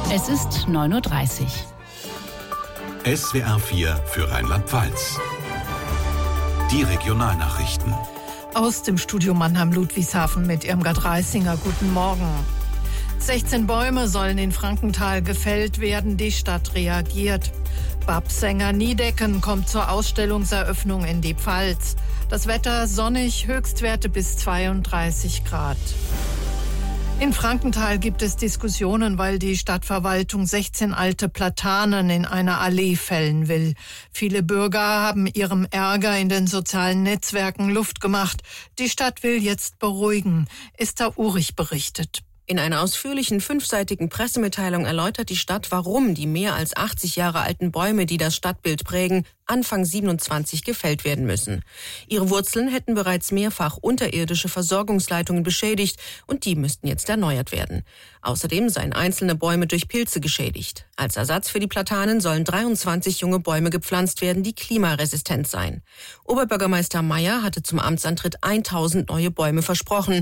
Es ist 9:30 Uhr. SWR 4 für Rheinland-Pfalz. Die Regionalnachrichten. Aus dem Studio Mannheim-Ludwigshafen mit Irmgard Reisinger. Guten Morgen. 16 Bäume sollen in Frankenthal gefällt werden. Die Stadt reagiert. Babsänger Niedecken kommt zur Ausstellungseröffnung in die Pfalz. Das Wetter sonnig, Höchstwerte bis 32 Grad. In Frankenthal gibt es Diskussionen, weil die Stadtverwaltung 16 alte Platanen in einer Allee fällen will. Viele Bürger haben ihrem Ärger in den sozialen Netzwerken Luft gemacht. Die Stadt will jetzt beruhigen. Esther Urich berichtet. In einer ausführlichen 5-seitigen Pressemitteilung erläutert die Stadt, warum die mehr als 80 Jahre alten Bäume, die das Stadtbild prägen, Anfang 27 gefällt werden müssen. Ihre Wurzeln hätten bereits mehrfach unterirdische Versorgungsleitungen beschädigt und die müssten jetzt erneuert werden. Außerdem seien einzelne Bäume durch Pilze geschädigt. Als Ersatz für die Platanen sollen 23 junge Bäume gepflanzt werden, die klimaresistent seien. Oberbürgermeister Meyer hatte zum Amtsantritt 1000 neue Bäume versprochen.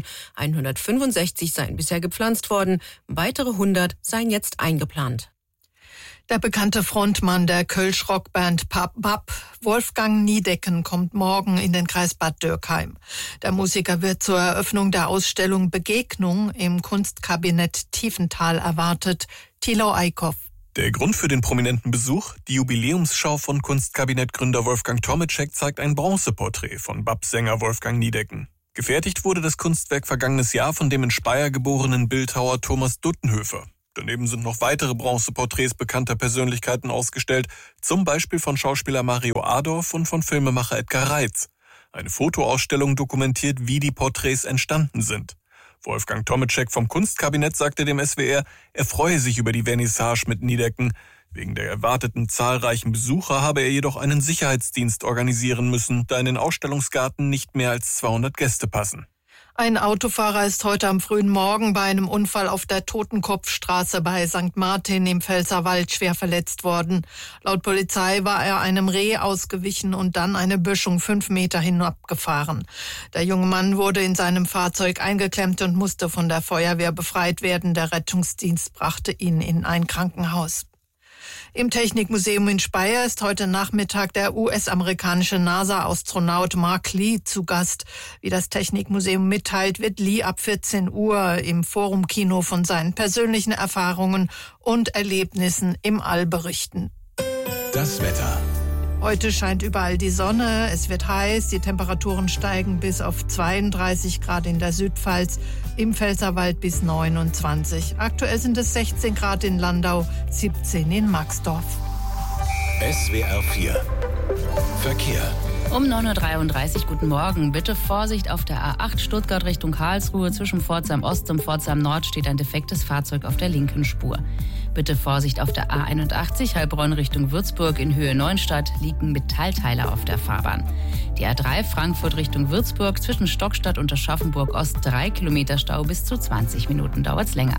165 seien bisher gepflanzt worden, weitere 100 seien jetzt eingeplant. Der bekannte Frontmann der Kölsch-Rockband BAP, Wolfgang Niedecken, kommt morgen in den Kreis Bad Dürkheim. Der Musiker wird zur Eröffnung der Ausstellung Begegnung im Kunstkabinett Tiefenthal erwartet. Thilo Eickhoff. Der Grund für den prominenten Besuch? Die Jubiläumsschau von Kunstkabinettgründer Wolfgang Tomitschek zeigt ein Bronzeporträt von BAP-Sänger Wolfgang Niedecken. Gefertigt wurde das Kunstwerk vergangenes Jahr von dem in Speyer geborenen Bildhauer Thomas Duttenhöfer. Daneben sind noch weitere Bronzeporträts bekannter Persönlichkeiten ausgestellt, zum Beispiel von Schauspieler Mario Adorf und von Filmemacher Edgar Reitz. Eine Fotoausstellung dokumentiert, wie die Porträts entstanden sind. Wolfgang Tomitschek vom Kunstkabinett sagte dem SWR, er freue sich über die Vernissage mit Niedecken. Wegen der erwarteten zahlreichen Besucher habe er jedoch einen Sicherheitsdienst organisieren müssen, da in den Ausstellungsgarten nicht mehr als 200 Gäste passen. Ein Autofahrer ist heute am frühen Morgen bei einem Unfall auf der Totenkopfstraße bei St. Martin im Pfälzerwald schwer verletzt worden. Laut Polizei war er einem Reh ausgewichen und dann eine Böschung 5 Meter hinabgefahren. Der junge Mann wurde in seinem Fahrzeug eingeklemmt und musste von der Feuerwehr befreit werden. Der Rettungsdienst brachte ihn in ein Krankenhaus. Im Technikmuseum in Speyer ist heute Nachmittag der US-amerikanische NASA-Astronaut Mark Lee zu Gast. Wie das Technikmuseum mitteilt, wird Lee ab 14 Uhr im Forum-Kino von seinen persönlichen Erfahrungen und Erlebnissen im All berichten. Das Wetter. Heute scheint überall die Sonne, es wird heiß, die Temperaturen steigen bis auf 32 Grad in der Südpfalz, im Pfälzerwald bis 29. Aktuell sind es 16 Grad in Landau, 17 in Maxdorf. SWR 4 Verkehr. Um 9:33 Uhr, guten Morgen. Bitte Vorsicht auf der A8 Stuttgart Richtung Karlsruhe. Zwischen Pforzheim Ost und Pforzheim Nord steht ein defektes Fahrzeug auf der linken Spur. Bitte Vorsicht auf der A81 Heilbronn Richtung Würzburg. In Höhe Neuenstadt liegen Metallteile auf der Fahrbahn. Die A3 Frankfurt Richtung Würzburg. Zwischen Stockstadt und Aschaffenburg Ost 3 Kilometer Stau, bis zu 20 Minuten dauert's länger.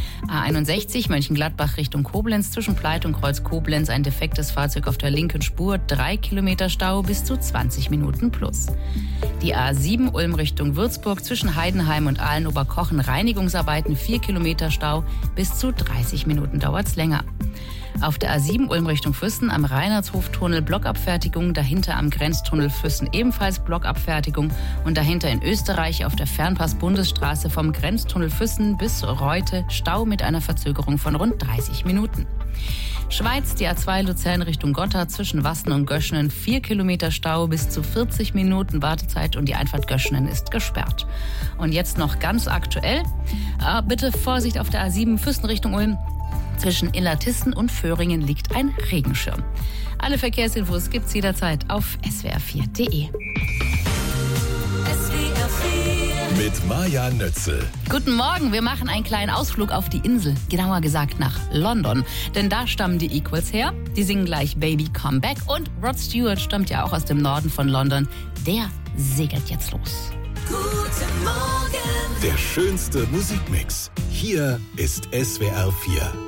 A61 Mönchengladbach Richtung Koblenz. Zwischen Pleit und Kreuz Koblenz ein defektes Fahrzeug auf der linken Spur. 3 Kilometer Stau, bis zu 20 Minuten plus. Die A7 Ulm Richtung Würzburg. Zwischen Heidenheim und Aalen-Oberkochen Reinigungsarbeiten. 4 Kilometer Stau, bis zu 30 Minuten dauert's länger. Auf der A7 Ulm Richtung Füssen am Reinhardshoftunnel Blockabfertigung, dahinter am Grenztunnel Füssen ebenfalls Blockabfertigung und dahinter in Österreich auf der Fernpass-Bundesstraße vom Grenztunnel Füssen bis Reute Stau mit einer Verzögerung von rund 30 Minuten. Schweiz, die A2 Luzern Richtung Gotthard zwischen Wassen und Göschenen 4 Kilometer Stau, bis zu 40 Minuten Wartezeit und die Einfahrt Göschenen ist gesperrt. Und jetzt noch ganz aktuell, bitte Vorsicht auf der A7 Füssen Richtung Ulm. Zwischen Illertissen und Föhringen liegt ein Regenschirm. Alle Verkehrsinfos gibt's jederzeit auf swr4.de. Mit Maja Nötzel. Guten Morgen, wir machen einen kleinen Ausflug auf die Insel, genauer gesagt nach London. Denn da stammen die Equals her, die singen gleich Baby Come Back und Rod Stewart stammt ja auch aus dem Norden von London. Der segelt jetzt los. Guten Morgen. Der schönste Musikmix. Hier ist SWR 4.